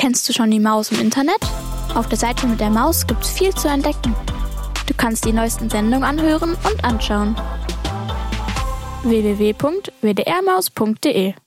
Kennst du schon die Maus im Internet? Auf der Seite mit der Maus gibt's viel zu entdecken. Du kannst die neuesten Sendungen anhören und anschauen. www.wdrmaus.de